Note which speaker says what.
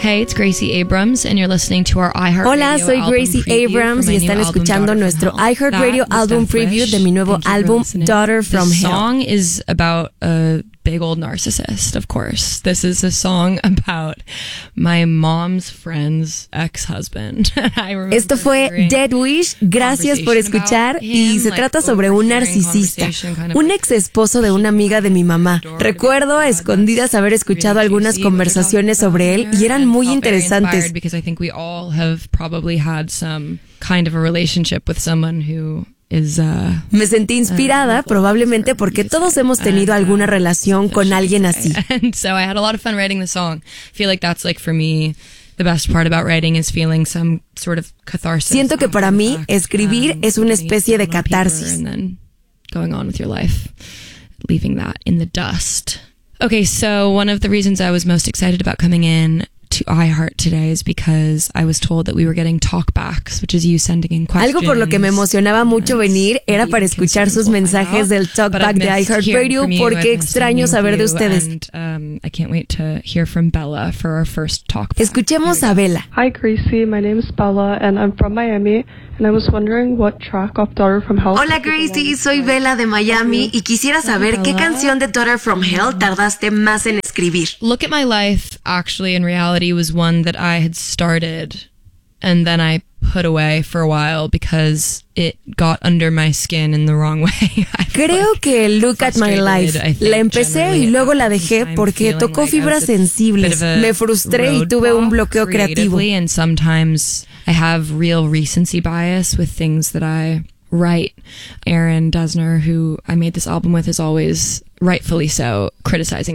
Speaker 1: Hey, it's Gracie Abrams, and you're listening to our iHeartRadio.
Speaker 2: Hola, soy Gracie Abrams y están escuchando nuestro iHeartRadio album preview de mi nuevo álbum Daughter from Hell.
Speaker 1: The song is about a big old narcissist, of course. This is a song about my mom's friend's ex-husband.
Speaker 2: Esto fue Dead Wish. Gracias por escuchar. Y se trata sobre un narcisista, un ex esposo de una amiga de mi mamá. Recuerdo a escondidas haber escuchado algunas conversaciones sobre él y eran muy interesantes.
Speaker 1: Because I think we all have probably had some kind of a relationship with someone who
Speaker 2: me sentí inspirada, probablemente porque todos hemos tenido alguna relación con alguien así.
Speaker 1: And so I had a lot of fun writing the song. I feel like that's like for me the best part about writing is feeling some sort of catharsis.
Speaker 2: Siento que para mí escribir es una especie de catarsis.
Speaker 1: And then going on with your life, leaving that in the dust. Okay, so one of the reasons I was most excited about coming in to iHeart today is because I was told that we were getting talkbacks, which is you sending in questions.
Speaker 2: Algo por lo que me emocionaba mucho venir era para escuchar sus mensajes del Talkback de iHeartRadio, porque extraño saber de ustedes.
Speaker 1: And, I can't wait to hear from Bella for our first talkback.
Speaker 2: Escuchemos a Bella.
Speaker 3: Hi Gracie, my name is Bella and I'm from Miami. And I was wondering what track of Daughter from Hell.
Speaker 2: Hola Gracie, soy Bella de Miami y quisiera saber qué canción de Daughter from Hell tardaste más en escribir.
Speaker 1: Look at My Life, actually, in reality, was one that I had started and then I put away for a while because it got under my skin in the wrong way.
Speaker 2: Creo que Look at My Life la empecé y luego la dejé porque tocó fibras sensibles. Me frustré y tuve un bloqueo creativo.
Speaker 1: And sometimes I have real recency bias with things that I write. Aaron Dessner, who I made this album with, is always, rightfully so, criticizing